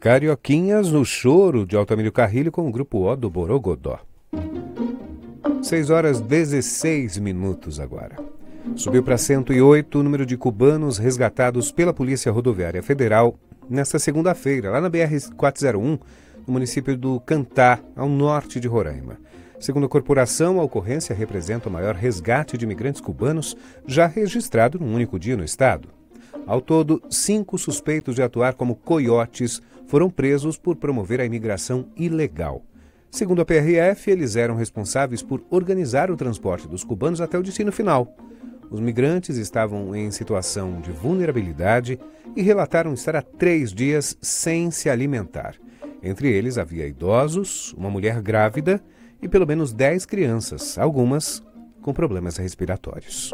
Carioquinhas no Choro, de Altamiro Carrilho, com o Grupo O do Borogodó. 6h16 agora. Subiu para 108 o número de cubanos resgatados pela Polícia Rodoviária Federal nesta segunda-feira, lá na BR-401, no município do Cantá, ao norte de Roraima. Segundo a corporação, a ocorrência representa o maior resgate de imigrantes cubanos já registrado num único dia no estado. Ao todo, 5 suspeitos de atuar como coiotes foram presos por promover a imigração ilegal. Segundo a PRF, eles eram responsáveis por organizar o transporte dos cubanos até o destino final. Os migrantes estavam em situação de vulnerabilidade e relataram estar há 3 dias sem se alimentar. Entre eles havia idosos, uma mulher grávida e pelo menos 10 crianças, algumas com problemas respiratórios.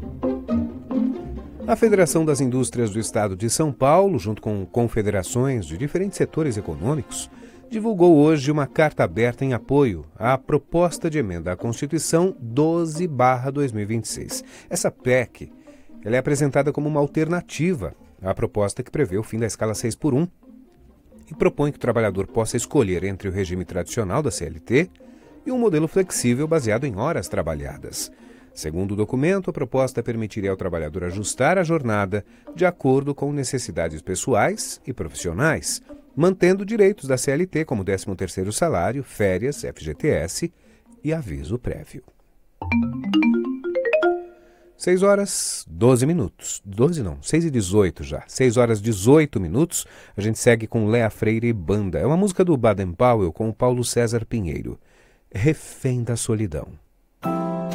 A Federação das Indústrias do Estado de São Paulo, junto com confederações de diferentes setores econômicos, divulgou hoje uma carta aberta em apoio à proposta de emenda à Constituição 12/2026. Essa PEC ela é apresentada como uma alternativa à proposta que prevê o fim da escala 6x1 e propõe que o trabalhador possa escolher entre o regime tradicional da CLT e um modelo flexível baseado em horas trabalhadas. Segundo o documento, a proposta permitiria ao trabalhador ajustar a jornada de acordo com necessidades pessoais e profissionais, mantendo direitos da CLT como 13º salário, férias, FGTS e aviso prévio. 6h12. 6h18 já. 6h18. A gente segue com Léa Freire e Banda. É uma música do Baden Powell com o Paulo César Pinheiro. Refém da Solidão.